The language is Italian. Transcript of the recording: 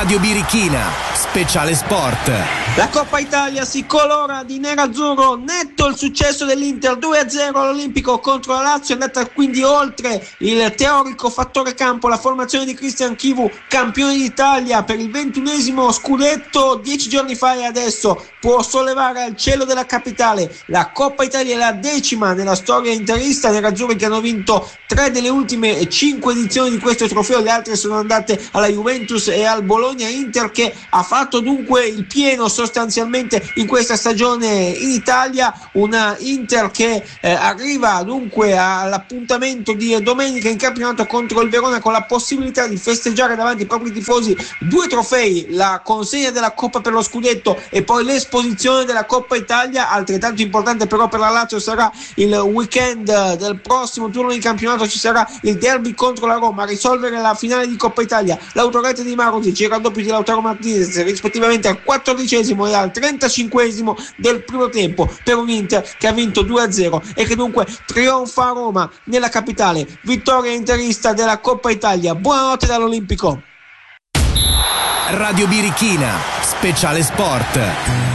Radio Birichina, speciale sport. La Coppa Italia si colora di nerazzurro, netto il successo dell'Inter 2-0 all'Olimpico contro la Lazio, è andata quindi oltre il teorico fattore campo la formazione di Christian Chivu, campione d'Italia per il 21esimo scudetto 10 giorni fa, e adesso può sollevare al cielo della capitale. La Coppa Italia è la 10ª nella storia interista, nerazzurri che hanno vinto 3 delle ultime 5 edizioni di questo trofeo, le altre sono andate alla Juventus e al Bologna. Inter che ha fatto dunque il pieno sostanzialmente in questa stagione in Italia, una Inter che arriva dunque all'appuntamento di domenica in campionato contro il Verona con la possibilità di festeggiare davanti ai propri tifosi 2 trofei, la consegna della Coppa per lo scudetto e poi l'esposizione della Coppa Italia. Altrettanto importante però per la Lazio sarà il weekend del prossimo turno di campionato, ci sarà il derby contro la Roma, a risolvere la finale di Coppa Italia l'autorete di Maruzic, il raddoppio di Lautaro Martinez rispettivamente al 14esimo e al 35esimo del primo tempo per un Inter che ha vinto 2-0 e che dunque trionfa a Roma nella capitale. Vittoria interista della Coppa Italia. Buonanotte dall'Olimpico. Radio Birichina, speciale sport.